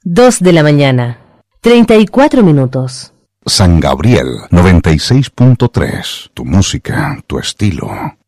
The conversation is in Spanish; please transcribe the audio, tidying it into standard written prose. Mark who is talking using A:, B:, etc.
A: 2 de la mañana, 34 minutos.
B: San Gabriel 96.3. Tu música, tu estilo.